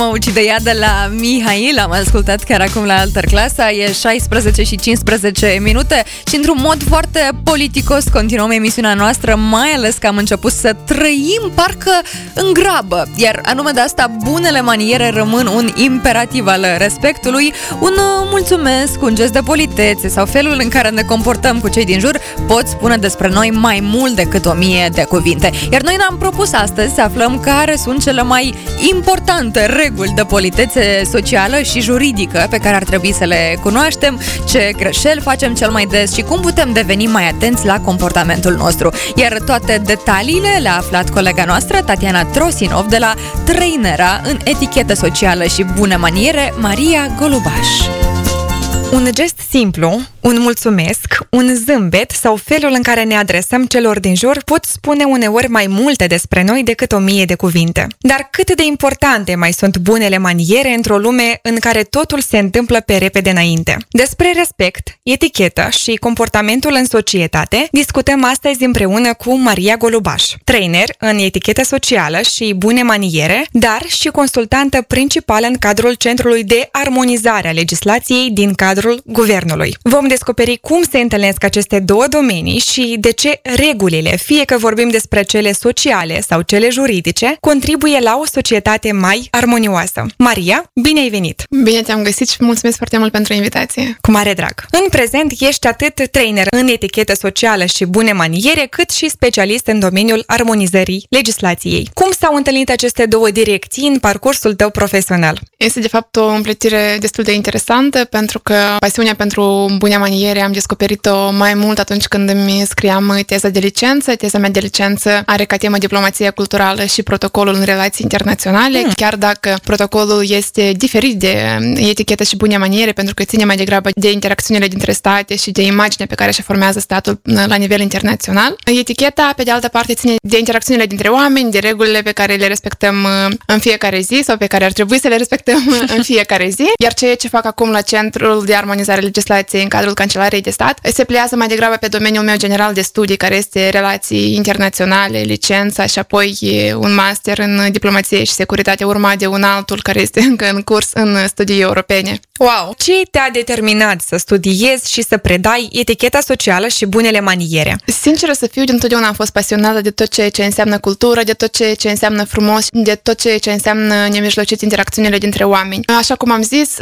mă ucide ea de la Mihail. Am ascultat chiar acum la Alterclasa. E 16 și 15 minute și într-un mod foarte politicos continuăm emisiunea noastră, mai ales că am început să trăim parcă în grabă. Iar anume de asta, bunele maniere rămân un imperativ al respectului. Un mulțumesc, un gest de politețe sau felul în care ne comportăm cu cei din jur pot spune despre noi mai mult decât 1000 de cuvinte. Iar noi ne-am propus astăzi să aflăm care sunt cele mai importante reguli de politețe socială și juridică pe care ar trebui să le cunoaștem, ce greșeli facem cel mai des și cum putem deveni mai atenți la comportamentul nostru. Iar toate detaliile le-a aflat colega noastră, Tatiana Trosinov, de la trainera în etichetă socială și bune maniere, Maria Golubaș. Un gest simplu, un mulțumesc, un zâmbet sau felul în care ne adresăm celor din jur pot spune uneori mai multe despre noi decât 1000 de cuvinte. Dar cât de importante mai sunt bunele maniere într-o lume în care totul se întâmplă pe repede înainte? Despre respect, etichetă și comportamentul în societate discutăm astăzi împreună cu Maria Golubaș, trainer în etichetă socială și bune maniere, dar și consultantă principală în cadrul Centrului de Armonizare a Legislației din cadrul Guvernului. Vom descoperi cum se întâlnesc aceste două domenii și de ce regulile, fie că vorbim despre cele sociale sau cele juridice, contribuie la o societate mai armonioasă. Maria, bine ai venit! Bine te-am găsit și mulțumesc foarte mult pentru invitație. Cu mare drag! În prezent ești atât trainer în etichetă socială și bune maniere, cât și specialist în domeniul armonizării legislației. Cum s-au întâlnit aceste două direcții în parcursul tău profesional? Este de fapt o împletire destul de interesantă pentru că pasiunea pentru bune maniere am descoperit-o mai mult atunci când îmi scriam teza de licență. Teza mea de licență are ca temă diplomația culturală și protocolul în relații internaționale, chiar dacă protocolul este diferit de etichetă și bune maniere, pentru că ține mai degrabă de interacțiunile dintre state și de imaginea pe care și formează statul la nivel internațional. Eticheta, pe de altă parte, ține de interacțiunile dintre oameni, de regulile pe care le respectăm în fiecare zi sau pe care ar trebui să le respectăm în fiecare zi. Iar ceea ce fac acum la Centrul de Armonizare a Legislației în cadrul Cancelariei de Stat se pliază mai degrabă pe domeniul meu general de studii, care este relații internaționale, licența și apoi un master în diplomație și securitate, urmat de un altul care este încă în curs în studii europene. Wow! Ce te-a determinat să studiezi și să predai eticheta socială și bunele maniere? Sinceră să fiu, dintotdeauna am fost pasionată de tot ceea ce înseamnă cultură, de tot ceea ce înseamnă frumos, de tot ceea ce înseamnă nemijlocit interacțiunile dintre oameni. Așa cum am zis,